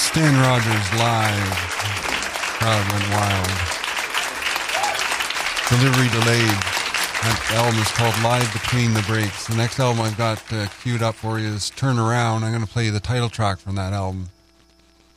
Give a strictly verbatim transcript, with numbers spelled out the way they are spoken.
Stan Rogers live. Crowd went wild. Delivery delayed. That album is called Live Between the Breaks. The next album I've got uh, queued up for you is Turn Around. I'm going to play you the title track from that album.